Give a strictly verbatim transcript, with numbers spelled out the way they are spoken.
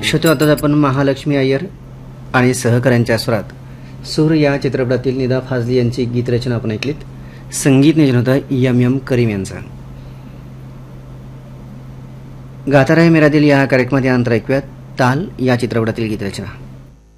श्रोतो, आता आपण महालक्ष्मी अय्यर आणि सहकाऱ्यांच्या स्वरात सूर या चित्रपटातील निदा फाजली यांची गीतरचना आपण ऐकलीत. संगीत नियोजन होतं यम यम करीम यांचं. गाता रहे मेरा दिल या कार्यक्रमात यानंतर ऐकूयात ताल या चित्रपटातील गीतरचना.